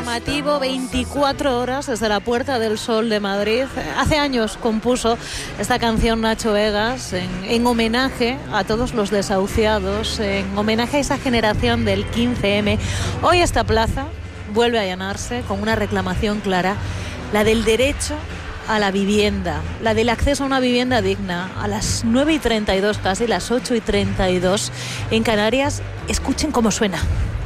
informativo 24 horas desde la Puerta del Sol de Madrid. Hace años compuso esta canción Nacho Vegas en homenaje a todos los desahuciados, en homenaje a esa generación del 15M. Hoy esta plaza vuelve a llenarse con una reclamación clara, la del derecho a la vivienda, la del acceso a una vivienda digna. A las 9:32 casi, las 8:32 en Canarias, escuchen cómo suena.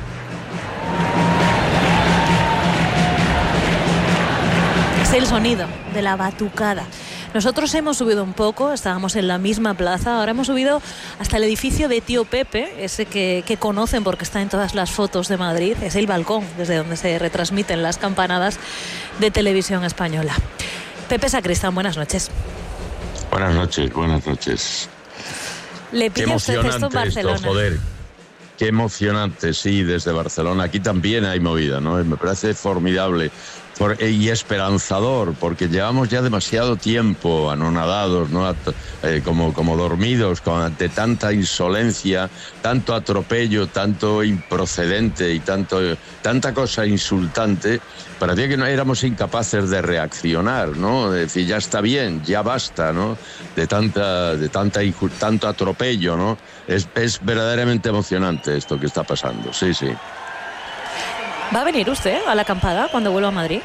Es el sonido de la batucada. Nosotros hemos subido un poco, estábamos en la misma plaza, ahora hemos subido hasta el edificio de Tío Pepe, ese que conocen porque está en todas las fotos de Madrid, es el balcón desde donde se retransmiten las campanadas de Televisión Española. Pepe Sacristán, buenas noches. Buenas noches, buenas noches. ¿Le pide usted esto en Barcelona? Esto, joder. Qué emocionante, sí, desde Barcelona. Aquí también hay movida, ¿no? Me parece formidable y esperanzador, porque llevamos ya demasiado tiempo anonadados, ¿no? Como dormidos, ante tanta insolencia, tanto atropello, tanto improcedente y tanta cosa insultante. Parecía que no éramos incapaces de reaccionar, ¿no? De decir, ya está bien, ya basta, ¿no? De tanto atropello, ¿no? Es verdaderamente emocionante esto que está pasando, sí, sí. ¿Va a venir usted a la acampada cuando vuelva a Madrid?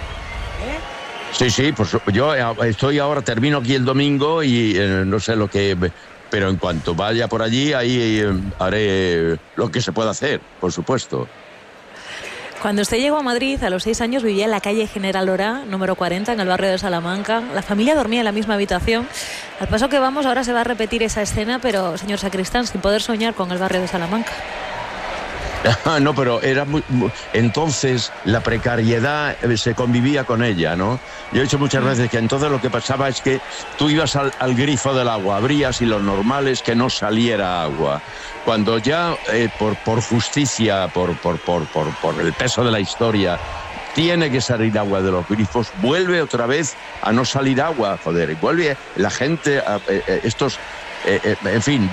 Sí, pues yo estoy ahora, termino aquí el domingo y no sé lo que... Pero en cuanto vaya por allí, ahí haré lo que se pueda hacer, por supuesto. Cuando usted llegó a Madrid, a los 6 años, vivía en la calle General Orá, número 40, en el barrio de Salamanca. La familia dormía en la misma habitación. Al paso que vamos, ahora se va a repetir esa escena, pero, señor Sacristán, sin poder soñar con el barrio de Salamanca. No, pero era entonces la precariedad se convivía con ella, ¿no? Yo he dicho muchas veces que entonces lo que pasaba es que tú ibas al grifo del agua, abrías y lo normal es que no saliera agua. Cuando ya por justicia, por el peso de la historia, tiene que salir agua de los grifos, vuelve otra vez a no salir agua, joder, y vuelve la gente a en fin.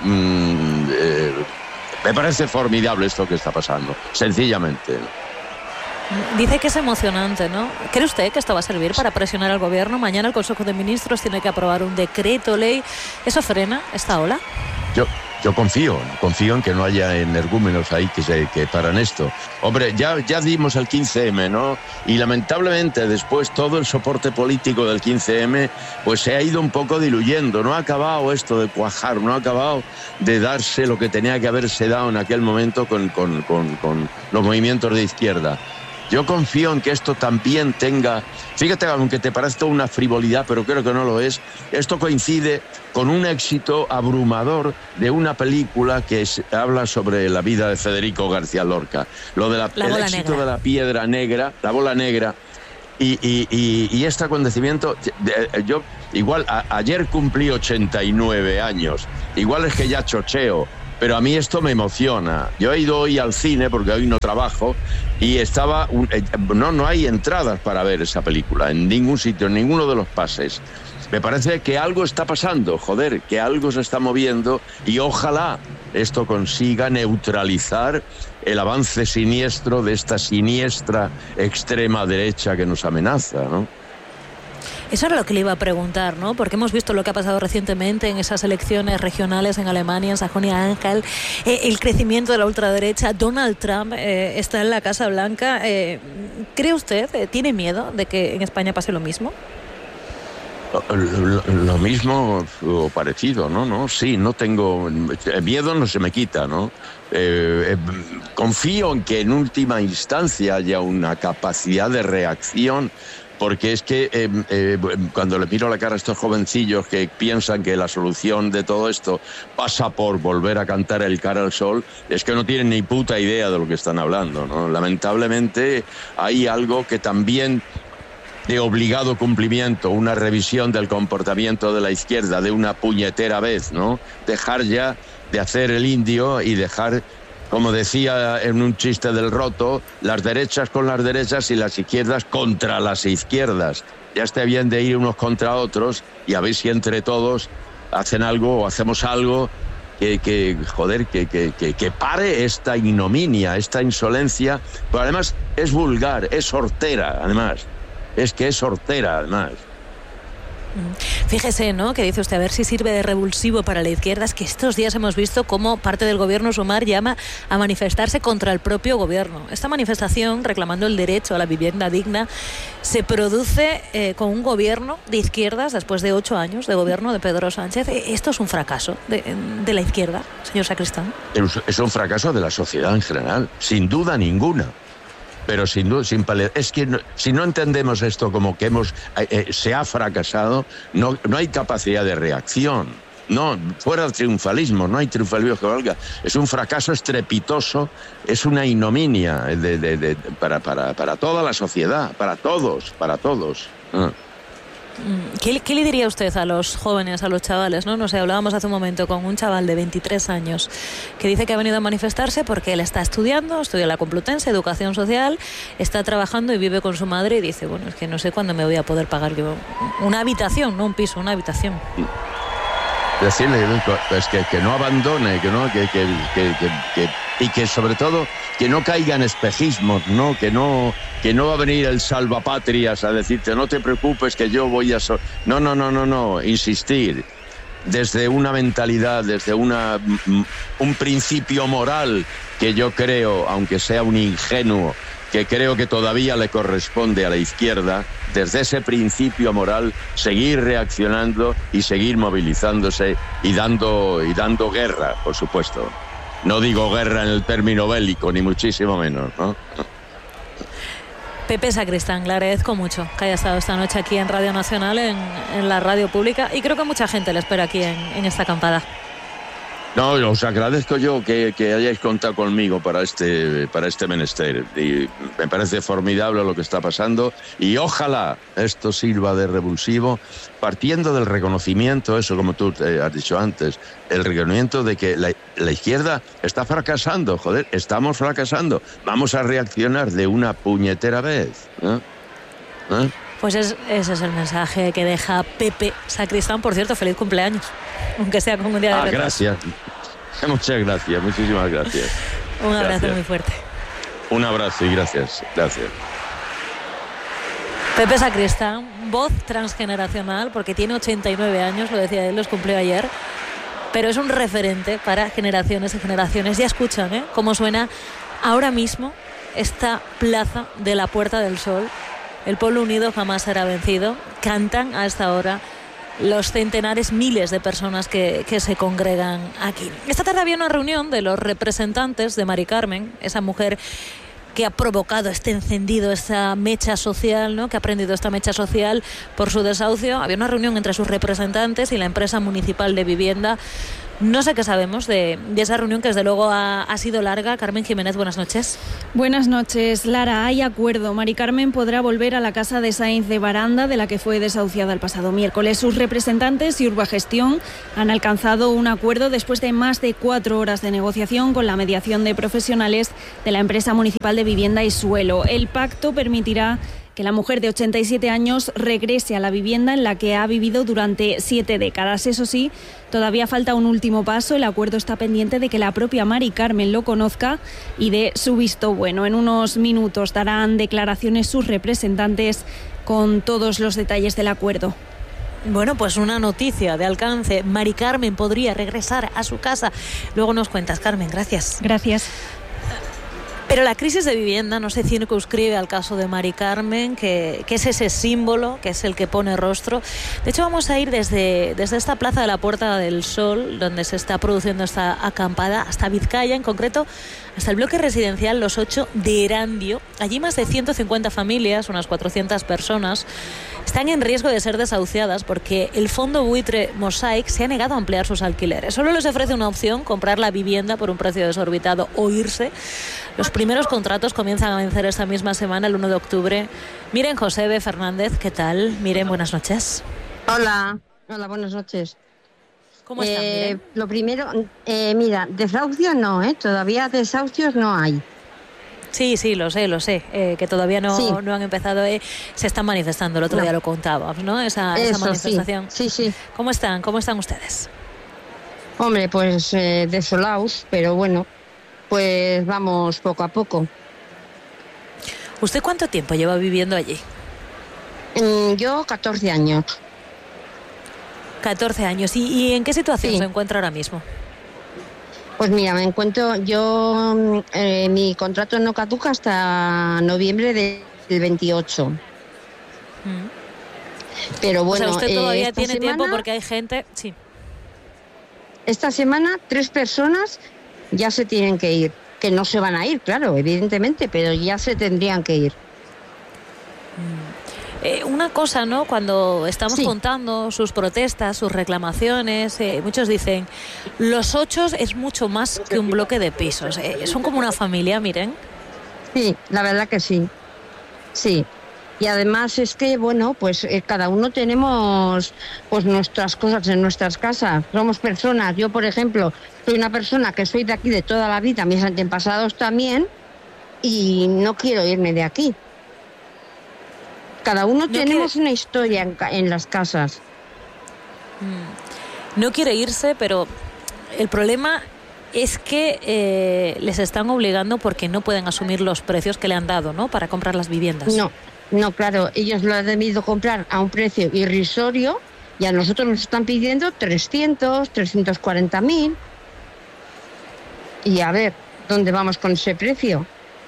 Me parece formidable esto que está pasando, sencillamente. Dice que es emocionante, ¿no? ¿Cree usted que esto va a servir para presionar al gobierno? Mañana el Consejo de Ministros tiene que aprobar un decreto ley. ¿Eso frena esta ola? Yo confío en que no haya energúmenos ahí que paran esto. Hombre, ya dimos el 15M, ¿no? Y lamentablemente después todo el soporte político del 15M pues se ha ido un poco diluyendo. No ha acabado esto de cuajar, no ha acabado de darse lo que tenía que haberse dado en aquel momento con los movimientos de izquierda. Yo confío en que esto también tenga... Fíjate, aunque te parezca una frivolidad, pero creo que no lo es, esto coincide con un éxito abrumador de una película que habla sobre la vida de Federico García Lorca. El éxito de La Piedra Negra, La Bola Negra, y este acontecimiento... Yo igual, ayer cumplí 89 años, igual es que ya chocheo, pero a mí esto me emociona. Yo he ido hoy al cine porque hoy no trabajo y no hay entradas para ver esa película en ningún sitio, en ninguno de los pases. Me parece que algo está pasando, joder, que algo se está moviendo y ojalá esto consiga neutralizar el avance siniestro de esta siniestra extrema derecha que nos amenaza, ¿no? Eso era lo que le iba a preguntar, ¿no? Porque hemos visto lo que ha pasado recientemente en esas elecciones regionales en Alemania, en Sajonia-Anhalt, el crecimiento de la ultraderecha. Donald Trump está en la Casa Blanca. ¿Cree usted, tiene miedo de que en España pase lo mismo? Lo mismo o parecido, ¿no? Sí, no tengo... Miedo no se me quita, ¿no? Confío en que en última instancia haya una capacidad de reacción, porque es que cuando le miro la cara a estos jovencillos que piensan que la solución de todo esto pasa por volver a cantar El cara al sol, es que no tienen ni puta idea de lo que están hablando, ¿no? Lamentablemente hay algo que también de obligado cumplimiento, una revisión del comportamiento de la izquierda de una puñetera vez, ¿no? Dejar ya de hacer el indio y dejar... Como decía en un chiste del Roto, las derechas con las derechas y las izquierdas contra las izquierdas. Ya está bien de ir unos contra otros y a ver si entre todos hacen algo o hacemos algo que pare esta ignominia, esta insolencia, pero además es vulgar, es hortera, además. Es que es hortera, además. Fíjese, ¿no?, que dice usted, a ver si sirve de revulsivo para la izquierda. Es que estos días hemos visto cómo parte del gobierno Sumar llama a manifestarse contra el propio gobierno. Esta manifestación reclamando el derecho a la vivienda digna se produce con un gobierno de izquierdas después de 8 años de gobierno de Pedro Sánchez. ¿Esto es un fracaso de la izquierda, señor Sacristán? Es un fracaso de la sociedad en general, sin duda ninguna. Pero sin duda, es que si no entendemos esto como que se ha fracasado, no hay capacidad de reacción. No, fuera del triunfalismo, no hay triunfalismo que valga. Es un fracaso estrepitoso, es una ignominia para toda la sociedad, para todos. ¿Qué le diría usted a los jóvenes, a los chavales, ¿no? No sé, hablábamos hace un momento con un chaval de 23 años que dice que ha venido a manifestarse porque él está estudiando, estudia la Complutense, Educación Social, está trabajando y vive con su madre y dice, bueno, es que no sé cuándo me voy a poder pagar yo una habitación, no un piso, una habitación. Decirle pues que no abandone, y que sobre todo que no caiga en espejismos, ¿no? Que no va a venir el salvapatrias a decirte no te preocupes que yo voy a... No, insistir desde una mentalidad, desde un principio moral que yo creo, aunque sea un ingenuo, que creo que todavía le corresponde a la izquierda, desde ese principio moral, seguir reaccionando y seguir movilizándose y dando guerra, por supuesto. No digo guerra en el término bélico, ni muchísimo menos, ¿no? Pepe Sacristán, le agradezco mucho que haya estado esta noche aquí en Radio Nacional, en la radio pública, y creo que mucha gente le espera aquí en esta acampada. No, os agradezco yo que hayáis contado conmigo para este menester. Y me parece formidable lo que está pasando y ojalá esto sirva de revulsivo, partiendo del reconocimiento, eso como tú has dicho antes, el reconocimiento de que la izquierda está fracasando, estamos fracasando. Vamos a reaccionar de una puñetera vez, ¿eh? Pues ese es el mensaje que deja Pepe Sacristán. Por cierto, feliz cumpleaños, aunque sea con un día de retraso. Gracias. Muchas gracias, muchísimas gracias. Un abrazo muy fuerte. Un abrazo y gracias. Pepe Sacristán, voz transgeneracional, porque tiene 89 años, lo decía él, los cumplió ayer, pero es un referente para generaciones y generaciones. Ya escuchan, cómo suena ahora mismo esta plaza de la Puerta del Sol. El pueblo unido jamás será vencido. Cantan a esta hora los centenares, miles de personas que se congregan aquí. Esta tarde había una reunión de los representantes de Mari Carmen, esa mujer que ha provocado este encendido, esta mecha social, ¿no?, que ha prendido esta mecha social por su desahucio. Había una reunión entre sus representantes y la empresa municipal de vivienda. No sé qué sabemos de esa reunión, que desde luego ha sido larga. Carmen Jiménez, buenas noches. Buenas noches, Lara. Hay acuerdo. Mari Carmen podrá volver a la casa de Sáenz de Baranda, de la que fue desahuciada el pasado miércoles. Sus representantes y Urbagestión han alcanzado un acuerdo después de más de 4 horas de negociación con la mediación de profesionales de la empresa municipal de vivienda y suelo. El pacto permitirá que la mujer de 87 años regrese a la vivienda en la que ha vivido durante 7 décadas. Eso sí, todavía falta un último paso. El acuerdo está pendiente de que la propia Mari Carmen lo conozca y dé su visto bueno. En unos minutos darán declaraciones sus representantes con todos los detalles del acuerdo. Bueno, pues una noticia de alcance. Mari Carmen podría regresar a su casa. Luego nos cuentas, Carmen. Gracias. Gracias. Pero la crisis de vivienda no se circunscribe al caso de Mari Carmen, que es ese símbolo, que es el que pone rostro. De hecho, vamos a ir desde esta plaza de la Puerta del Sol, donde se está produciendo esta acampada, hasta Vizcaya, en concreto, hasta el bloque residencial Los 8 de Erandio. Allí más de 150 familias, unas 400 personas, están en riesgo de ser desahuciadas porque el fondo buitre Mosaic se ha negado a ampliar sus alquileres. Solo les ofrece una opción: comprar la vivienda por un precio desorbitado o irse. Los primeros contratos comienzan a vencer esta misma semana, el 1 de octubre. Miren, José Fernández, ¿qué tal? Miren, buenas noches. Hola, buenas noches. ¿Cómo están? Miren? Lo primero, mira, desahucios no, todavía desahucios no hay. Sí, lo sé, que todavía no han empezado, se están manifestando, el otro día lo contábamos, ¿no? Esa manifestación. Sí. ¿Cómo están ustedes? Hombre, pues desolados, pero bueno, pues vamos poco a poco. ¿Usted cuánto tiempo lleva viviendo allí? Yo 14 años. 14 años. ¿Y en qué situación Sí. se encuentra ahora mismo? Pues mira, me encuentro, mi contrato no caduca hasta noviembre del 28. Pero bueno, o sea, usted todavía esta tiene tiempo semana- porque hay gente... Sí. Esta semana 3 personas ya se tienen que ir, que no se van a ir, claro, evidentemente, pero ya se tendrían que ir. Una cosa, ¿no? Cuando estamos Sí. contando sus protestas, sus reclamaciones, muchos dicen, los 8 es mucho más que un bloque de pisos. Son como una familia, miren. Sí, la verdad que sí. Sí. Y además es que, bueno, pues cada uno tenemos pues nuestras cosas en nuestras casas. Somos personas. Yo, por ejemplo, soy una persona que soy de aquí de toda la vida, mis antepasados también, y no quiero irme de aquí. Cada uno tenemos una historia en las casas. No quiere irse, pero el problema es que les están obligando porque no pueden asumir los precios que le han dado, ¿no? Para comprar las viviendas. No, claro, ellos lo han debido comprar a un precio irrisorio y a nosotros nos están pidiendo 340.000. Y a ver, ¿dónde vamos con ese precio?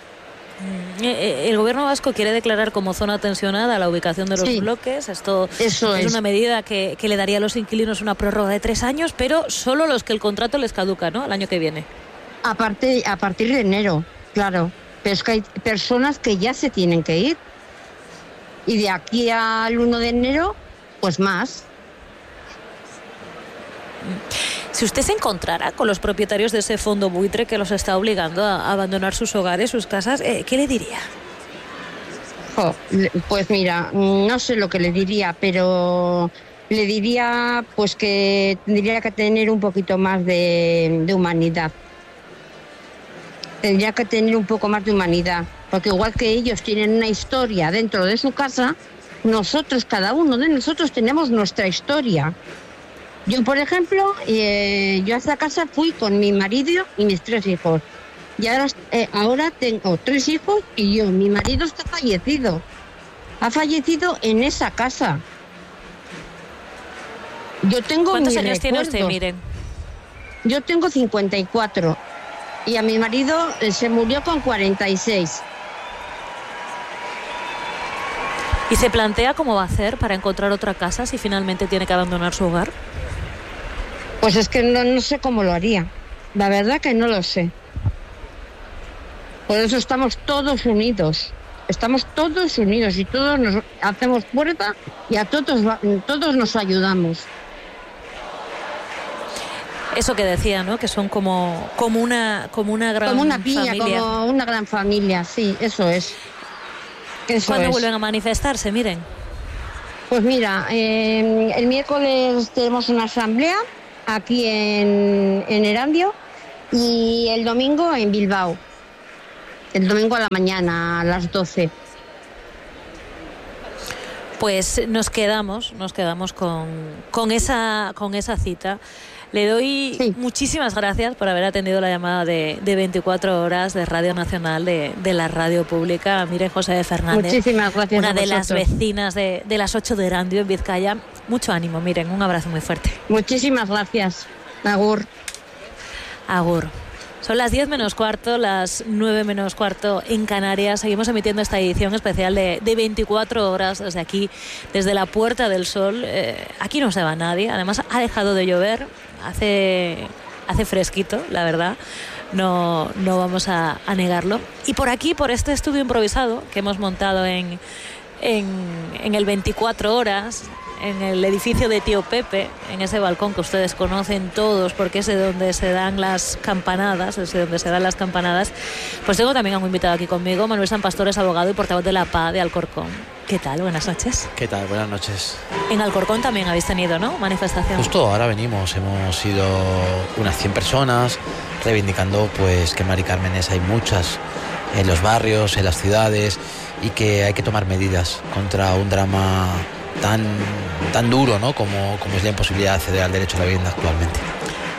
El gobierno vasco quiere declarar como zona tensionada la ubicación de los Sí. bloques. Esto Eso es es. una medida que le daría a los inquilinos una prórroga de 3 años, pero solo los que el contrato les caduca, ¿no? El año que viene. A partir de enero, claro. Pero es que hay personas que ya se tienen que ir. Y de aquí al 1 de enero, pues más. Si usted se encontrara con los propietarios de ese fondo buitre que los está obligando a abandonar sus hogares, sus casas, ¿qué le diría? Pues mira, no sé lo que le diría, pero le diría pues que tendría que tener un poquito más de humanidad. Tendría que tener un poco más de humanidad, porque igual que ellos tienen una historia dentro de su casa, nosotros, cada uno de nosotros tenemos nuestra historia. Yo, por ejemplo, yo a esta casa fui con mi marido y mis 3 hijos. Y ahora tengo 3 hijos y yo. Mi marido está fallecido. Ha fallecido en esa casa. Yo tengo ¿Cuántos mis años tiene usted, recuerdos. miren? Yo tengo 54 y a mi marido se murió con 46. ¿Y se plantea cómo va a hacer para encontrar otra casa si finalmente tiene que abandonar su hogar? Pues es que no sé cómo lo haría. La verdad que no lo sé. Por eso estamos todos unidos. Estamos todos unidos y todos nos hacemos fuerza y a todos nos ayudamos. Eso que decía, ¿no? Que son como una gran Como una piña, familia. como una gran familia, sí, eso es. ¿Cuándo vuelven a manifestarse? Miren. Pues mira, el miércoles tenemos una asamblea aquí en Erandio y el domingo en Bilbao. El domingo a la mañana, a las 12. Pues nos quedamos con esa cita. Le doy muchísimas gracias por haber atendido la llamada de 24 horas de Radio Nacional, de la radio pública. Mire, José Fernández, muchísimas gracias una a de las vosotros. vecinas de las 8 de Erandio, en Vizcaya. Mucho ánimo, miren, un abrazo muy fuerte. Muchísimas gracias. Agur. Agur. Son las 10 menos cuarto, las 9 menos cuarto en Canarias. Seguimos emitiendo esta edición especial de 24 horas desde aquí, desde la Puerta del Sol. Aquí no se va nadie. Además, ha dejado de llover. Hace fresquito, la verdad. No vamos a negarlo. Y por aquí, por este estudio improvisado que hemos montado en el 24 horas, en el edificio de Tío Pepe, en ese balcón que ustedes conocen todos porque es de donde se dan las campanadas, pues tengo también a un invitado aquí conmigo, Manuel San Pastor, es abogado y portavoz de la PA de Alcorcón. ¿Qué tal? Buenas noches. ¿Qué tal? Buenas noches. En Alcorcón también habéis tenido, ¿no?, manifestación. Justo ahora venimos, hemos sido unas 100 personas reivindicando pues que Mari Cármenes hay muchas en los barrios, en las ciudades, y que hay que tomar medidas contra un drama tan duro, ¿no?, como es la imposibilidad de acceder al derecho a la vivienda actualmente.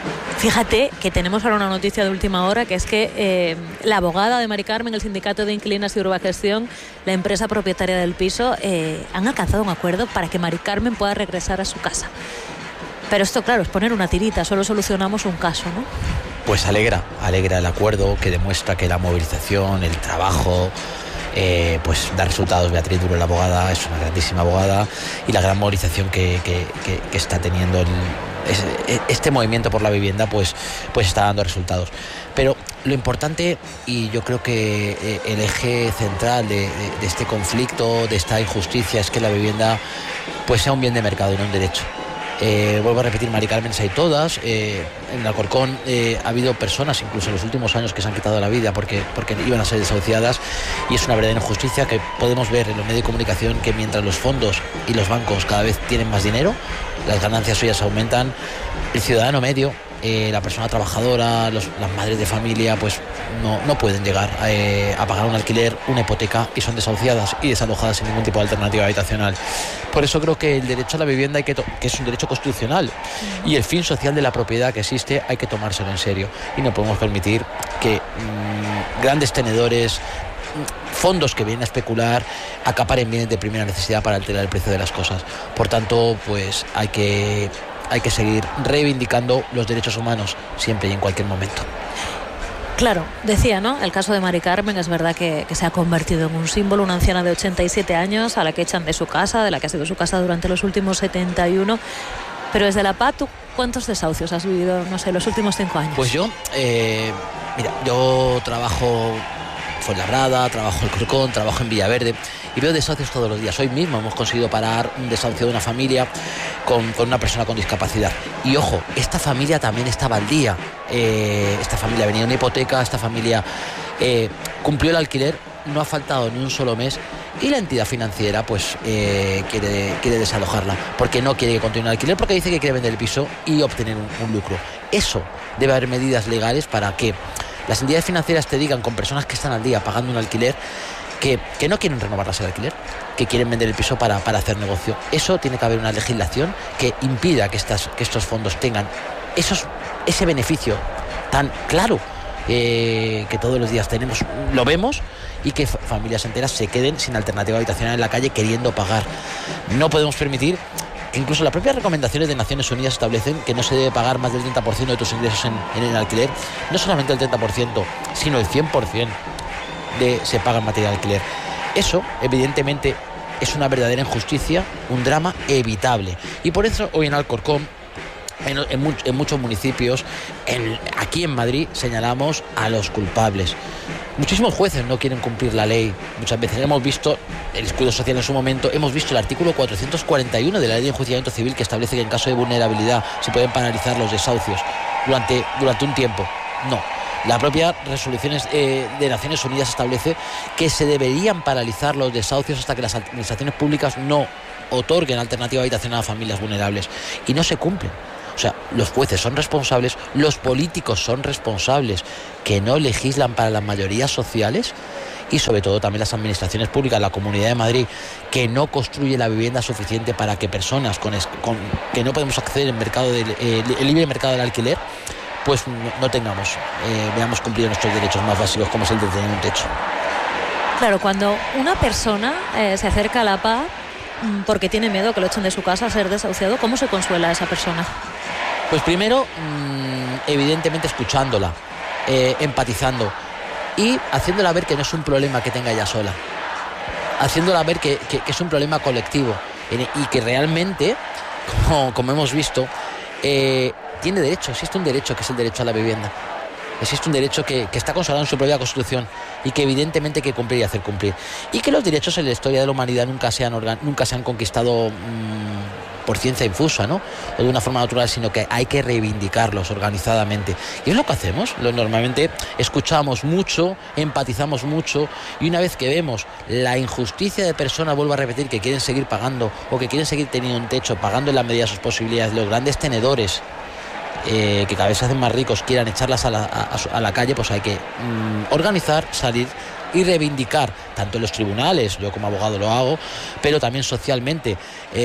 Fíjate que tenemos ahora una noticia de última hora, que es que la abogada de Mari Carmen, el sindicato de inquilinas y Urbagestión, la empresa propietaria del piso, han alcanzado un acuerdo para que Mari Carmen pueda regresar a su casa. Pero esto, claro, es poner una tirita, solo solucionamos un caso, ¿no? Pues alegra el acuerdo, que demuestra que la movilización, el trabajo, pues da resultados. Beatriz Duro, la abogada, es una grandísima abogada, y la gran movilización que está teniendo este movimiento por la vivienda pues está dando resultados. Pero lo importante, y yo creo que el eje central de este conflicto, de esta injusticia, es que la vivienda pues sea un bien de mercado y no un derecho. Vuelvo a repetir, Mari Carmen hay todas. En Alcorcón ha habido personas, incluso en los últimos años, que se han quitado la vida porque iban a ser desahuciadas, y es una verdadera injusticia que podemos ver en los medios de comunicación, que mientras los fondos y los bancos cada vez tienen más dinero, las ganancias suyas aumentan, el ciudadano medio, la persona trabajadora, las madres de familia, pues no pueden llegar a pagar un alquiler, una hipoteca, y son desahuciadas y desalojadas sin ningún tipo de alternativa habitacional. Por eso creo que el derecho a la vivienda que es un derecho constitucional, y el fin social de la propiedad que existe hay que tomárselo en serio, y no podemos permitir que grandes tenedores, fondos que vienen a especular, acaparen bienes de primera necesidad para alterar el precio de las cosas. Por tanto, pues hay que seguir reivindicando los derechos humanos siempre y en cualquier momento. Claro, decía, ¿no? El caso de Mari Carmen es verdad que se ha convertido en un símbolo, una anciana de 87 años a la que echan de su casa, de la que ha sido su casa durante los últimos 71. Pero desde la PA, ¿tú cuántos desahucios has vivido, no sé, los últimos 5 años? Pues yo, yo trabajo Fuenlabrada, trabajo en Alcorcón, trabajo en Villaverde, y veo desahucios todos los días. Hoy mismo hemos conseguido parar un desahucio de una familia con una persona con discapacidad. Y ojo, esta familia también estaba al día. Esta familia venía de una hipoteca, esta familia cumplió el alquiler, no ha faltado ni un solo mes, y la entidad financiera pues quiere desalojarla porque no quiere que continúe el alquiler, porque dice que quiere vender el piso y obtener un lucro. Eso, debe haber medidas legales para que las entidades financieras te digan, con personas que están al día pagando un alquiler, que no quieren renovarlas el alquiler, que quieren vender el piso para hacer negocio. Eso tiene que haber una legislación que impida que estos fondos tengan ese beneficio tan claro que todos los días lo vemos, y que familias enteras se queden sin alternativa habitacional en la calle queriendo pagar. No podemos permitir. Incluso las propias recomendaciones de Naciones Unidas establecen que no se debe pagar más del 30% de tus ingresos en el alquiler. No solamente el 30%, sino el 100% se paga en materia de alquiler. Eso, evidentemente, es una verdadera injusticia, un drama evitable. Y por eso hoy en Alcorcón, en muchos municipios, aquí en Madrid, señalamos a los culpables. Muchísimos jueces no quieren cumplir la ley. Muchas veces hemos visto el escudo social en su momento, hemos visto el artículo 441 de la Ley de Enjuiciamiento Civil, que establece que en caso de vulnerabilidad se pueden paralizar los desahucios durante un tiempo. No. La propia resoluciones de Naciones Unidas establece que se deberían paralizar los desahucios hasta que las administraciones públicas no otorguen alternativa habitacional a familias vulnerables, y no se cumplen. O sea, los jueces son responsables, los políticos son responsables, que no legislan para las mayorías sociales, y sobre todo también las administraciones públicas, la Comunidad de Madrid, que no construye la vivienda suficiente para que personas que no podemos acceder al mercado el libre mercado del alquiler, pues no veamos cumplido nuestros derechos más básicos, como es el de tener un techo. Claro, cuando una persona se acerca a la PA porque tiene miedo que lo echen de su casa a ser desahuciado, ¿cómo se consuela a esa persona? Pues primero, evidentemente escuchándola, empatizando, y haciéndola ver que no es un problema que tenga ella sola, haciéndola ver que es un problema colectivo, y que realmente, como hemos visto, tiene derecho. Existe un derecho, que es el derecho a la vivienda. Existe un derecho que está consagrado en su propia Constitución, y que evidentemente hay que cumplir y hacer cumplir. Y que los derechos en la historia de la humanidad nunca se han conquistado por ciencia infusa, ¿no? O de una forma natural, sino que hay que reivindicarlos organizadamente. Y es lo que hacemos. Normalmente escuchamos mucho, empatizamos mucho, y una vez que vemos la injusticia de personas, vuelvo a repetir, que quieren seguir pagando, o que quieren seguir teniendo un techo, pagando en la medida de sus posibilidades, los grandes tenedores, que cada vez se hacen más ricos, quieran echarlas a la calle, pues hay que organizar, salir y reivindicar, tanto en los tribunales, yo como abogado lo hago, pero también socialmente,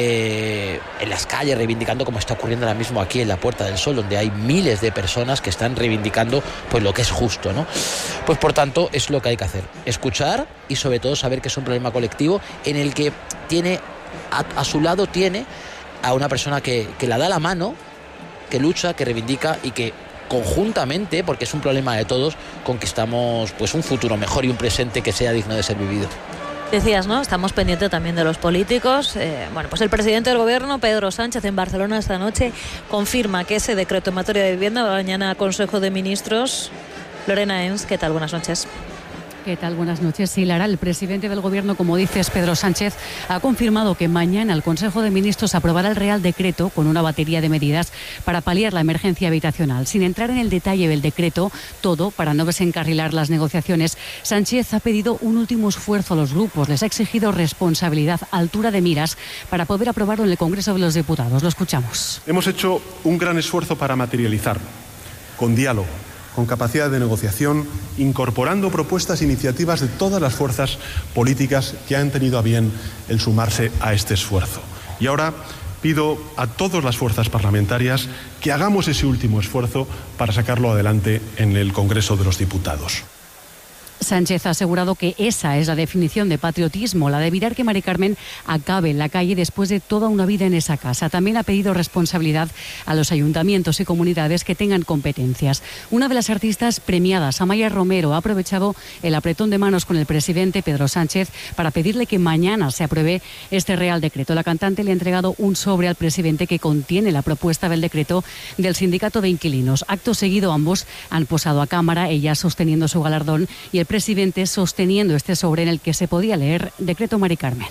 en las calles, reivindicando, como está ocurriendo ahora mismo aquí en la Puerta del Sol, donde hay miles de personas que están reivindicando pues lo que es justo, ¿no? Pues por tanto es lo que hay que hacer, escuchar y sobre todo saber que es un problema colectivo en el que tiene a su lado tiene a una persona que la da la mano, que lucha, que reivindica y que conjuntamente, porque es un problema de todos, conquistamos pues un futuro mejor y un presente que sea digno de ser vivido. Decías, ¿no? Estamos pendientes también de los políticos. Bueno, pues el presidente del gobierno, Pedro Sánchez, en Barcelona esta noche confirma que ese decreto en materia de vivienda va mañana a Consejo de Ministros. Lorena Ens, ¿qué tal? Buenas noches. ¿Qué tal? Buenas noches. Sí, Lara, el presidente del Gobierno, como dices, Pedro Sánchez, ha confirmado que mañana el Consejo de Ministros aprobará el Real Decreto con una batería de medidas para paliar la emergencia habitacional. Sin entrar en el detalle del decreto, todo para no desencarrilar las negociaciones, Sánchez ha pedido un último esfuerzo a los grupos. Les ha exigido responsabilidad, altura de miras, para poder aprobarlo en el Congreso de los Diputados. Lo escuchamos. Hemos hecho un gran esfuerzo para materializarlo, con diálogo, con capacidad de negociación, incorporando propuestas e iniciativas de todas las fuerzas políticas que han tenido a bien el sumarse a este esfuerzo. Y ahora pido a todas las fuerzas parlamentarias que hagamos ese último esfuerzo para sacarlo adelante en el Congreso de los Diputados. Sánchez ha asegurado que esa es la definición de patriotismo, la de evitar que Mari Carmen acabe en la calle después de toda una vida en esa casa. También ha pedido responsabilidad a los ayuntamientos y comunidades que tengan competencias. Una de las artistas premiadas, Amaya Romero, ha aprovechado el apretón de manos con el presidente Pedro Sánchez para pedirle que mañana se apruebe este Real Decreto. La cantante le ha entregado un sobre al presidente que contiene la propuesta del decreto del Sindicato de Inquilinos. Acto seguido, ambos han posado a cámara, ella sosteniendo su galardón y el presidente sosteniendo este sobre en el que se podía leer Decreto Mari Carmen.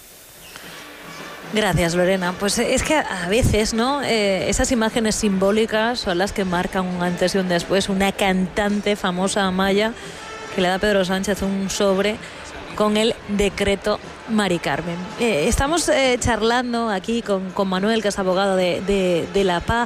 Gracias, Lorena. Pues es que a veces, ¿no? Esas imágenes simbólicas son las que marcan un antes y un después. Una cantante famosa, Amaya, que le da a Pedro Sánchez un sobre con el Decreto Mari Carmen. Estamos charlando aquí con Manuel, que es abogado de la PA.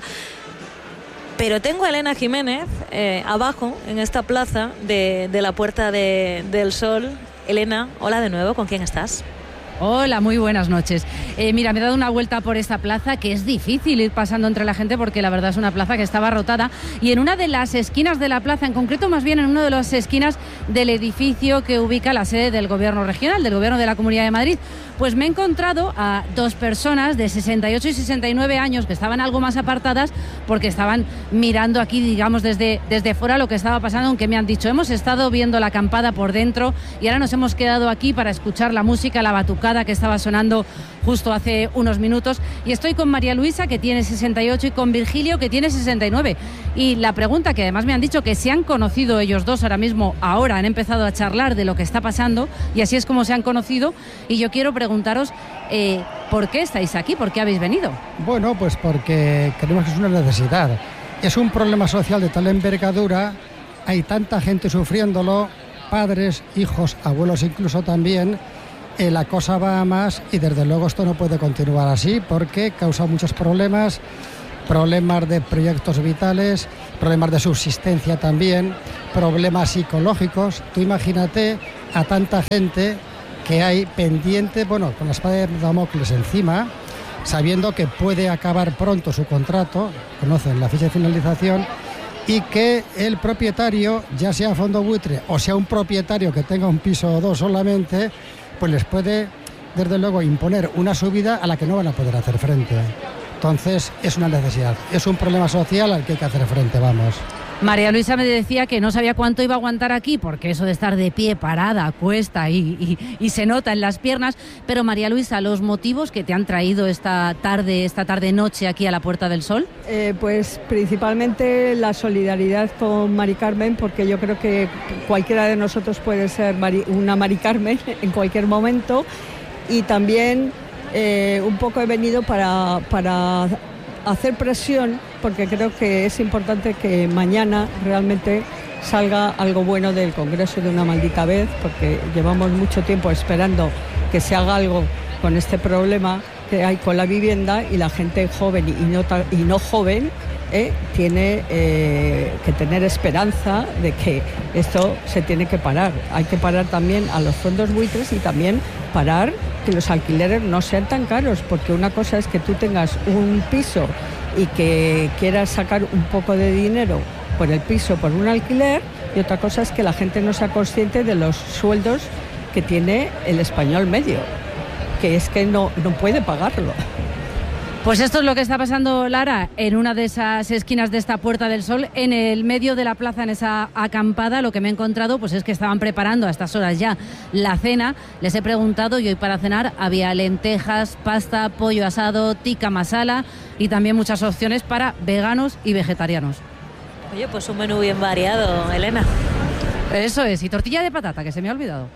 Pero tengo a Elena Jiménez abajo, en esta plaza de la Puerta del Sol. Elena, hola de nuevo, ¿con quién estás? Hola, muy buenas noches. Mira, me he dado una vuelta por esta plaza, que es difícil ir pasando entre la gente porque la verdad es una plaza que estaba abarrotada, y en una de las esquinas de la plaza, en concreto más bien en una de las esquinas del edificio que ubica la sede del Gobierno regional, del Gobierno de la Comunidad de Madrid, pues me he encontrado a dos personas de 68 y 69 años que estaban algo más apartadas porque estaban mirando aquí, digamos, desde fuera lo que estaba pasando, aunque me han dicho, hemos estado viendo la acampada por dentro y ahora nos hemos quedado aquí para escuchar la música, la batucada que estaba sonando justo hace unos minutos. Y estoy con María Luisa, que tiene 68, y con Virgilio, que tiene 69. Y la pregunta, que además me han dicho que se han conocido ellos dos ahora mismo, ahora han empezado a charlar de lo que está pasando, y así es como se han conocido. Y yo quiero preguntaros, ¿por qué estáis aquí? ¿Por qué habéis venido? Bueno, pues porque creemos que es una necesidad. Es un problema social de tal envergadura, hay tanta gente sufriéndolo, padres, hijos, abuelos incluso también. La cosa va a más y desde luego esto no puede continuar así porque causa muchos problemas de proyectos vitales, problemas de subsistencia también, problemas psicológicos. Tú imagínate a tanta gente que hay pendiente, bueno, con la espada de Damocles encima, sabiendo que puede acabar pronto su contrato, conocen la fecha de finalización, y que el propietario, ya sea fondo buitre o sea un propietario que tenga un piso o dos solamente, pues les puede, desde luego, imponer una subida a la que no van a poder hacer frente. Entonces, es una necesidad, es un problema social al que hay que hacer frente, vamos. María Luisa me decía que no sabía cuánto iba a aguantar aquí, porque eso de estar de pie, parada, cuesta y se nota en las piernas. Pero María Luisa, ¿los motivos que te han traído esta tarde-noche aquí a la Puerta del Sol? Pues principalmente la solidaridad con Mari Carmen, porque yo creo que cualquiera de nosotros puede ser una Mari Carmen en cualquier momento. Y también un poco he venido para hacer presión, porque creo que es importante que mañana realmente salga algo bueno del Congreso de una maldita vez, porque llevamos mucho tiempo esperando que se haga algo con este problema que hay con la vivienda, y la gente joven y no joven tiene que tener esperanza de que esto se tiene que parar. Hay que parar también a los fondos buitres y también parar que los alquileres no sean tan caros, porque una cosa es que tú tengas un piso y que quieras sacar un poco de dinero por el piso, por un alquiler, y otra cosa es que la gente no sea consciente de los sueldos que tiene el español medio, que es que no puede pagarlo. Pues esto es lo que está pasando, Lara, en una de esas esquinas de esta Puerta del Sol, en el medio de la plaza, en esa acampada. Lo que me he encontrado pues es que estaban preparando a estas horas ya la cena. Les he preguntado y hoy para cenar había lentejas, pasta, pollo asado, tikka masala y también muchas opciones para veganos y vegetarianos. Oye, pues un menú bien variado, Elena. Eso es, y tortilla de patata, que se me ha olvidado.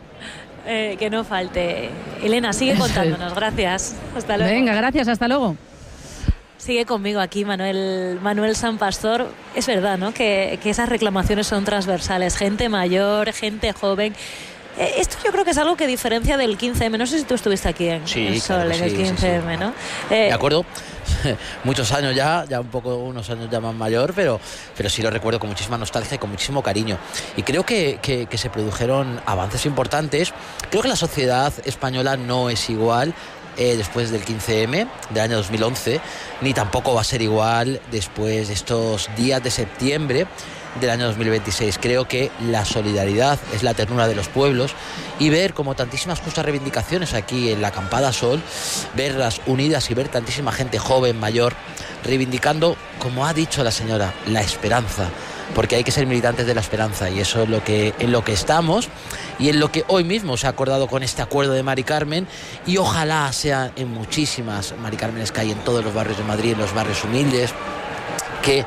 Que no falte. Elena, sigue contándonos. Gracias. Hasta luego. Venga, gracias. Hasta luego. Sigue conmigo aquí Manuel San Pastor. Es verdad, ¿no? Que esas reclamaciones son transversales. Gente mayor, gente joven. Esto yo creo que es algo que diferencia del 15M. No sé si tú estuviste aquí en el Sol, en el 15M, ¿no? De acuerdo. Muchos años ya unos años ya más mayor, pero sí lo recuerdo con muchísima nostalgia y con muchísimo cariño. Y creo que se produjeron avances importantes. Creo que la sociedad española no es igual después del 15M del año 2011, ni tampoco va a ser igual después de estos días de septiembre del año 2026. Creo que la solidaridad es la ternura de los pueblos, y ver como tantísimas justas reivindicaciones aquí en la acampada Sol, verlas unidas y ver tantísima gente joven, mayor, reivindicando, como ha dicho la señora, la esperanza, porque hay que ser militantes de la esperanza, y eso es en lo que estamos y en lo que hoy mismo se ha acordado con este acuerdo de Mari Carmen, y ojalá sea en muchísimas Mari Cármenes que hay en todos los barrios de Madrid, en los barrios humildes, que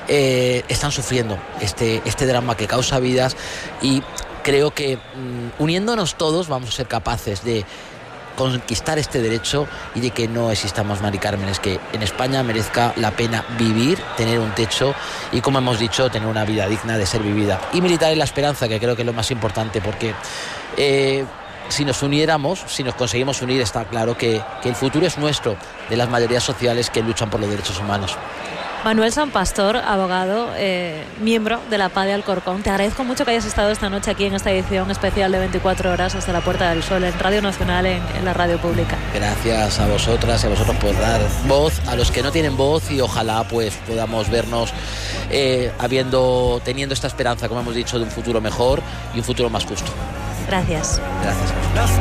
están sufriendo este drama que causa vidas. Y creo que uniéndonos todos vamos a ser capaces de conquistar este derecho y de que no existan más Mari Cármenes, que en España merezca la pena vivir, tener un techo y, como hemos dicho, tener una vida digna de ser vivida, y militar en la esperanza, que creo que es lo más importante, porque si nos uniéramos, si nos conseguimos unir, está claro que el futuro es nuestro, de las mayorías sociales que luchan por los derechos humanos. Manuel San Pastor, abogado, miembro de la PA de Alcorcón, te agradezco mucho que hayas estado esta noche aquí en esta edición especial de 24 horas hasta la Puerta del Sol en Radio Nacional, en la radio pública. Gracias a vosotras y a vosotros por dar voz a los que no tienen voz, y ojalá pues podamos vernos teniendo esta esperanza, como hemos dicho, de un futuro mejor y un futuro más justo. Gracias. Gracias.